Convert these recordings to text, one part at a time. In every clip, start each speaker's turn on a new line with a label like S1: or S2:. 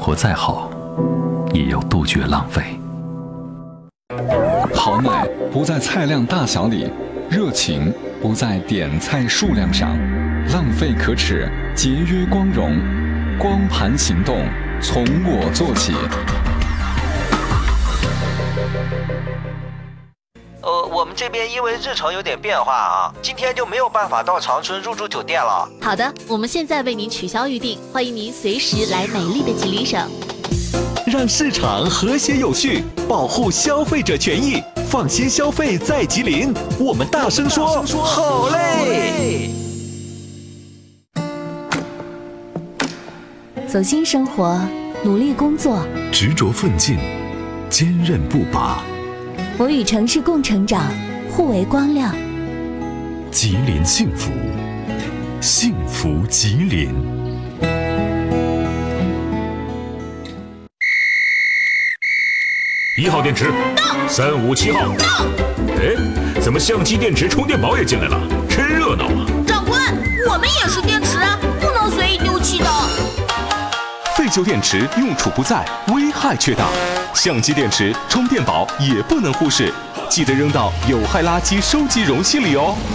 S1: 活再好，也要杜绝浪费。
S2: 豪迈不在菜量大小里，热情不在点菜数量上，浪费可耻，节约光荣。光盘行动，从我做起。
S3: 我们这边因为日程有点变化啊，今天就没有办法到长春入住酒店了。
S4: 好的，我们现在为您取消预定，欢迎您随时来美丽的吉林省。
S5: 让市场和谐有序，保护消费者权益，放心消费在吉林。我们大声说，好嘞！
S6: 走心生活，努力工作，
S1: 执着奋进，坚韧不拔。
S6: 我与城市共成长，互为光亮。
S1: 吉林幸福，幸福吉林。
S7: 1号电池到，357号到。哎，怎么相机、电池、充电宝也进来了？真热闹啊！
S8: 长官，我们也是电池啊，不能随意丢弃的。
S5: 废旧电池用处不在，危害却大。相机、电池、充电宝也不能忽视，记得扔到有害垃圾收集容器里哦。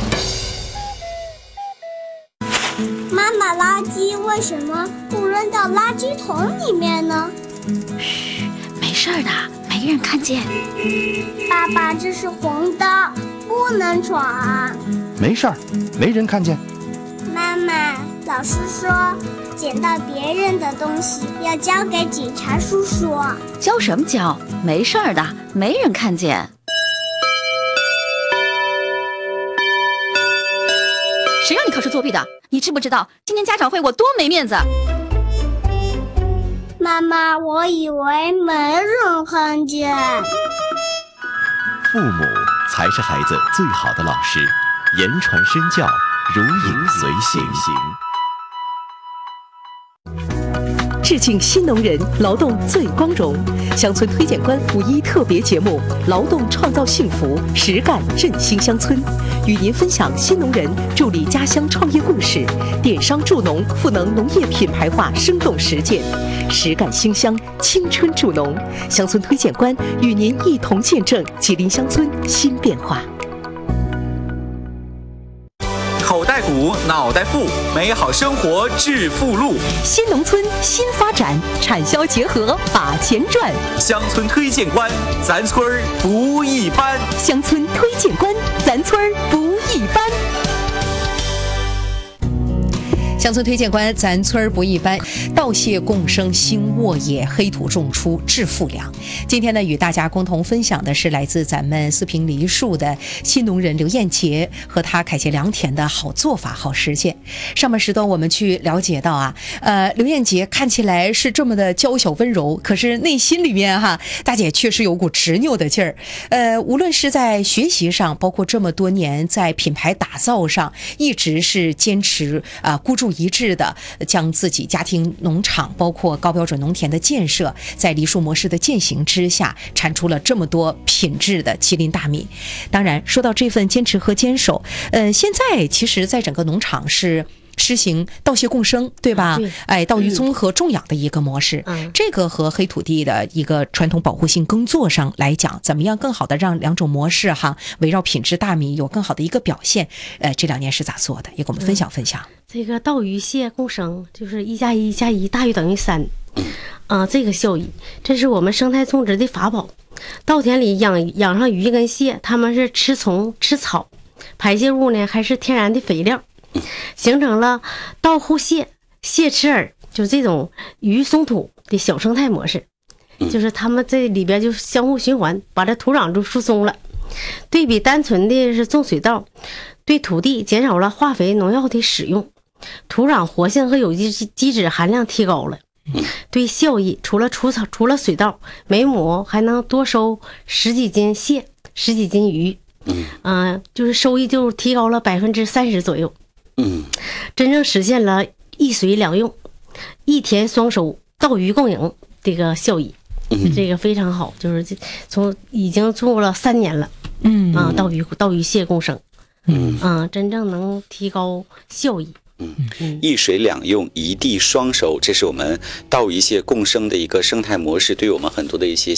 S9: 妈妈，垃圾为什么不扔到垃圾桶里面呢？
S8: 嘘，没事的，没人看见。
S9: 爸爸，这是红灯，不能闯。
S10: 没事儿，没人看见。
S9: 妈妈，老师说捡到别人的东西要交给警察叔叔。
S8: 交什么交？没事儿的，没人看见。谁让你考试作弊的？你知不知道今天家长会我多没面子？
S9: 妈妈，我以为没人看见。
S5: 父母才是孩子最好的老师，言传身教，如影随形。
S11: 致敬新农人，劳动最光荣。乡村推荐官5·1特别节目，劳动创造幸福，实干振兴乡村，与您分享新农人助力家乡创业故事，电商助农赋能农业品牌化生动实践，实干兴乡，青春助农。乡村推荐官与您一同见证吉林乡村新变化。
S12: 口袋鼓，脑袋富，美好生活致富路。
S11: 新农村新发展，产销结合把钱赚。
S12: 乡村推荐官，咱村儿不一般。
S11: 乡村推荐官，咱村儿不一般。乡村推荐官，咱村儿不一般。稻蟹共生，兴沃野，黑土种出致富粮。今天呢，与大家共同分享的是来自咱们四平梨树的新农人刘艳杰和他凯捷良田的好做法、好实践。上半时段我们去了解到啊，刘艳杰看起来是这么的娇小温柔，可是内心里面哈，大姐确实有股执拗的劲儿。无论是在学习上，包括这么多年在品牌打造上，一直是坚持孤注一致的将自己家庭农场包括高标准农田的建设，在梨树模式的践行之下，产出了这么多品质的麒麟大米。当然说到这份坚持和坚守，现在其实在整个农场是实行稻蟹共生，对吧？稻鱼综合种养的一个模式，这个和黑土地的一个传统保护性耕作上来讲，怎么样更好的让两种模式围绕品质大米有更好的一个表现？这2年是咋做的？也给我们分享分享。
S13: 这个稻鱼蟹共生就是1+1+1大于等于3，这个效益，这是我们生态种植的法宝。稻田里养上鱼跟蟹，它们是吃虫吃草，排泄物呢还是天然的肥料，形成了稻护蟹，蟹吃饵，就这种鱼松土的小生态模式。就是它们这里边就相互循环，把这土壤就疏松了。对比单纯的是种水稻，对土地减少了化肥农药的使用，土壤活性和有机质含量提高了。对效益，除了水稻，每亩还能多收10几斤蟹，10几斤鱼，就是收益就提高了30%左右。真正实现了一水两用，一田双收，稻鱼共赢这个效益。这个非常好，就是从已经做了3年了，稻鱼蟹共生，真正能提高效益。
S14: 一水两用，一地双收，这是我们稻鱼蟹共生的一个生态模式，对我们很多的一些